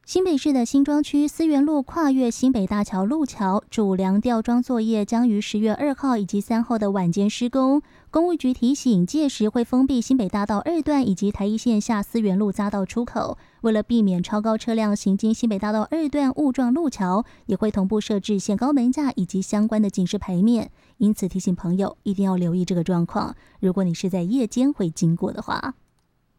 新北市的新庄区思源路跨越新北大桥路桥主梁吊装作业将于10月2号以及3号的晚间施工。公务局提醒，届时会封闭新北大道2段以及台一线下思源路匝道出口。为了避免超高车辆行经新北大道2段误撞路桥，也会同步设置限高门架以及相关的警示牌面。因此提醒朋友一定要留意这个状况。如果你是在夜间会经过的话。